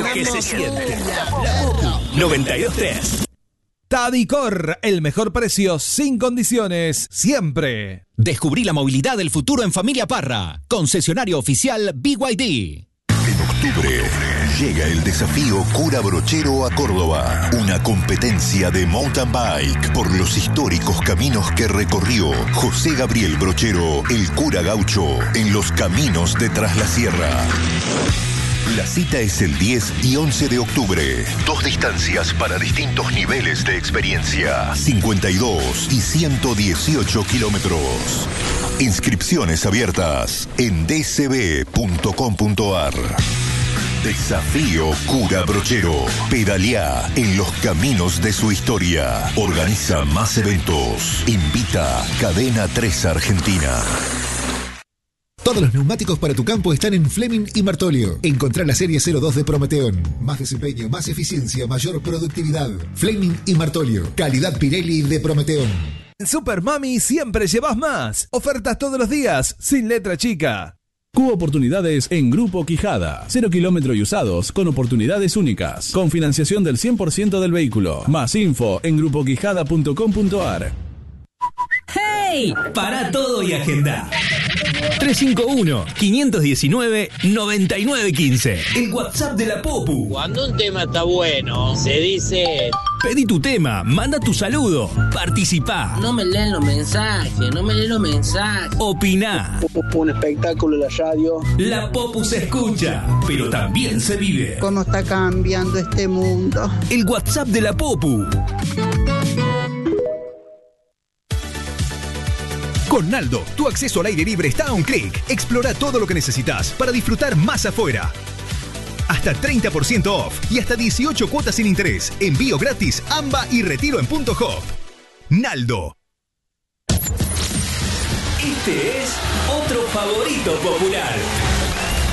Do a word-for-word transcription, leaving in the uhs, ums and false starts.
que se siente. La Popu noventa y dos punto tres. Tadicor, el mejor precio sin condiciones, siempre. Descubrí la movilidad del futuro en Familia Parra. Concesionario oficial B Y D. En octubre llega el desafío Cura Brochero a Córdoba. Una competencia de mountain bike por los históricos caminos que recorrió José Gabriel Brochero, el cura gaucho, en los caminos de Tras la Sierra. La cita es el diez y once de octubre. Dos distancias para distintos niveles de experiencia. cincuenta y dos y ciento dieciocho kilómetros. Inscripciones abiertas en d c b punto com punto a r. Desafío Cura Brochero. Pedaleá en los caminos de su historia. Organiza más eventos. Invita Cadena tres Argentina. Todos los neumáticos para tu campo están en Fleming y Martolio. Encontrá la serie cero dos de Prometeón. Más desempeño, más eficiencia, mayor productividad. Fleming y Martolio. Calidad Pirelli de Prometeón. En Super Mami siempre llevas más. Ofertas todos los días, sin letra chica. Cubo oportunidades en Grupo Quijada. Cero kilómetro y usados con oportunidades únicas. Con financiación del cien por ciento del vehículo. Más info en grupo quijada punto com punto a r. ¡Hey! Para todo y agenda. tres cinco uno, cinco uno nueve, nueve nueve uno cinco. El WhatsApp de la Popu. Cuando un tema está bueno, se dice... Pedí tu tema, manda tu saludo, participá. No me leen los mensajes, no me leen los mensajes. Opiná. Un espectáculo en la radio. La Popu se escucha, pero también se vive. ¿Cómo está cambiando este mundo? El WhatsApp de la Popu. Con Naldo, tu acceso al aire libre está a un clic. Explora todo lo que necesitas para disfrutar más afuera. Hasta treinta por ciento off y hasta dieciocho cuotas sin interés. Envío gratis, AMBA y retiro en Punto Hop. Naldo. Este es otro favorito popular.